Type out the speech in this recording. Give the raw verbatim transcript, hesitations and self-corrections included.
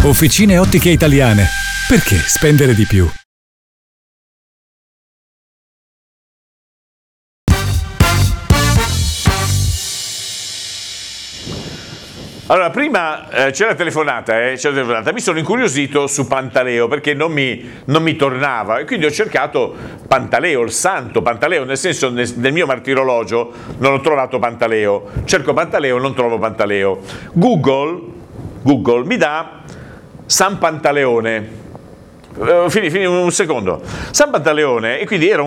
Officine Ottiche Italiane. Perché spendere di più? Allora, prima eh, c'è la telefonata, eh, c'è la telefonata, mi sono incuriosito su Pantaleo perché non mi, non mi tornava e quindi ho cercato Pantaleo, il santo Pantaleo, nel senso nel, nel mio martirologio non ho trovato Pantaleo, cerco Pantaleo, non trovo Pantaleo. Google, Google mi dà San Pantaleone, uh, fini, fini un secondo, San Pantaleone, e quindi era un